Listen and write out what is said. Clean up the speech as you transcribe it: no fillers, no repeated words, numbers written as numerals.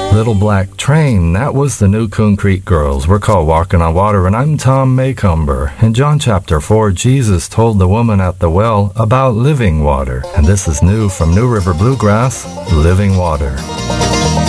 Little Black Train, that was the new Coon Creek Girls. We're called Walking on Water, and I'm Tom Maycomber. In John chapter 4, Jesus told the woman at the well about living water. And this is new from New River Bluegrass, Living Water.